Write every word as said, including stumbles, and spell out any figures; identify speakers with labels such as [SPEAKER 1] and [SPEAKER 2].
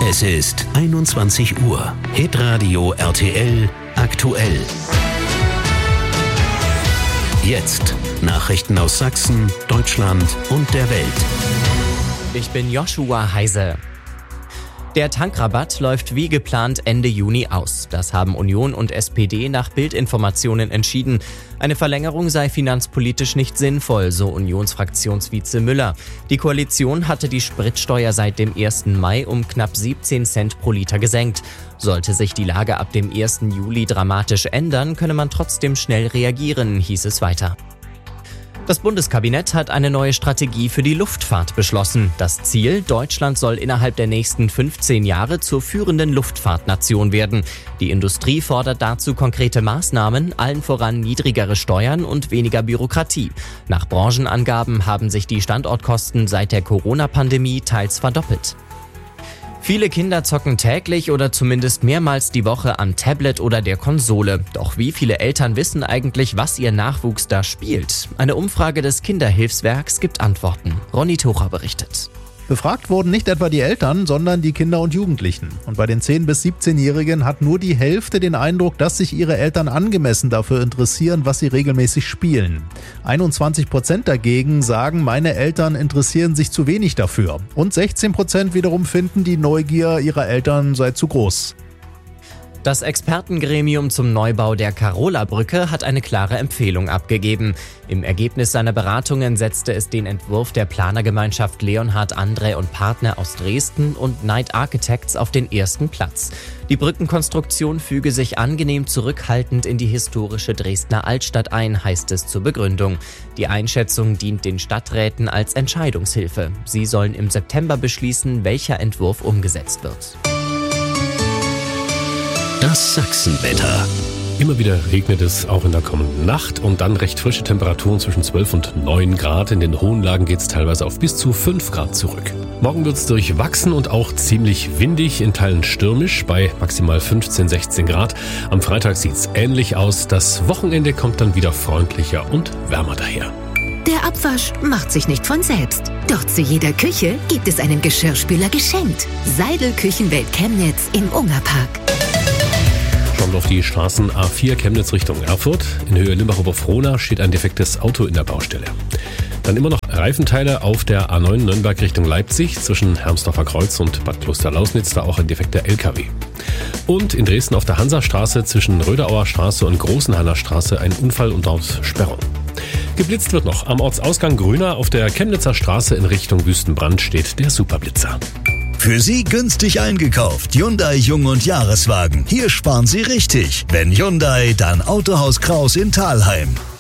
[SPEAKER 1] Es ist einundzwanzig Uhr. Hitradio R T L aktuell. Jetzt Nachrichten aus Sachsen, Deutschland und der Welt.
[SPEAKER 2] Ich bin Joshua Heise. Der Tankrabatt läuft wie geplant Ende Juni aus. Das haben Union und S P D nach Bild-Informationen entschieden. Eine Verlängerung sei finanzpolitisch nicht sinnvoll, so Unionsfraktionsvize Müller. Die Koalition hatte die Spritsteuer seit dem ersten Mai um knapp siebzehn Cent pro Liter gesenkt. Sollte sich die Lage ab dem ersten Juli dramatisch ändern, könne man trotzdem schnell reagieren, hieß es weiter. Das Bundeskabinett hat eine neue Strategie für die Luftfahrt beschlossen. Das Ziel: Deutschland soll innerhalb der nächsten fünfzehn Jahre zur führenden Luftfahrtnation werden. Die Industrie fordert dazu konkrete Maßnahmen, allen voran niedrigere Steuern und weniger Bürokratie. Nach Branchenangaben haben sich die Standortkosten seit der Corona-Pandemie teils verdoppelt. Viele Kinder zocken täglich oder zumindest mehrmals die Woche am Tablet oder der Konsole. Doch wie viele Eltern wissen eigentlich, was ihr Nachwuchs da spielt? Eine Umfrage des Kinderhilfswerks gibt Antworten. Ronny Tucher berichtet.
[SPEAKER 3] Befragt wurden nicht etwa die Eltern, sondern die Kinder und Jugendlichen. Und bei den zehn- bis siebzehnjährigen hat nur die Hälfte den Eindruck, dass sich ihre Eltern angemessen dafür interessieren, was sie regelmäßig spielen. einundzwanzig Prozent dagegen sagen, meine Eltern interessieren sich zu wenig dafür. Und sechzehn Prozent wiederum finden, die Neugier ihrer Eltern sei zu groß.
[SPEAKER 2] Das Expertengremium zum Neubau der Karola-Brücke hat eine klare Empfehlung abgegeben. Im Ergebnis seiner Beratungen setzte es den Entwurf der Planergemeinschaft Leonhard Andrä und Partner aus Dresden und Knight Architects auf den ersten Platz. Die Brückenkonstruktion füge sich angenehm zurückhaltend in die historische Dresdner Altstadt ein, heißt es zur Begründung. Die Einschätzung dient den Stadträten als Entscheidungshilfe. Sie sollen im September beschließen, welcher Entwurf umgesetzt wird.
[SPEAKER 1] Das Sachsenwetter.
[SPEAKER 4] Immer wieder regnet es auch in der kommenden Nacht und dann recht frische Temperaturen zwischen zwölf und neun Grad. In den hohen Lagen geht es teilweise auf bis zu fünf Grad zurück. Morgen wird es durchwachsen und auch ziemlich windig, in Teilen stürmisch bei maximal fünfzehn, sechzehn Grad. Am Freitag sieht es ähnlich aus. Das Wochenende kommt dann wieder freundlicher und wärmer daher.
[SPEAKER 5] Der Abwasch macht sich nicht von selbst. Doch zu jeder Küche gibt es einen Geschirrspüler geschenkt. Seidel Küchenwelt Chemnitz im Ungerpark.
[SPEAKER 4] Schauen wir auf die Straßen A vier Chemnitz Richtung Erfurt. In Höhe Limbach-Oberfrohna steht ein defektes Auto in der Baustelle. Dann immer noch Reifenteile auf der A neun Nürnberg Richtung Leipzig zwischen Hermsdorfer Kreuz und Bad Kloster-Lausnitz, da auch ein defekter L K W. Und in Dresden auf der Hansastraße zwischen Röderauer Straße und Großenhainer Straße ein Unfall und dort Sperrung. Geblitzt wird noch. Am Ortsausgang Grüner auf der Chemnitzer Straße in Richtung Wüstenbrand steht der Superblitzer.
[SPEAKER 6] Für Sie günstig eingekauft. Hyundai Jung- und Jahreswagen. Hier sparen Sie richtig. Wenn Hyundai, dann Autohaus Kraus in Thalheim.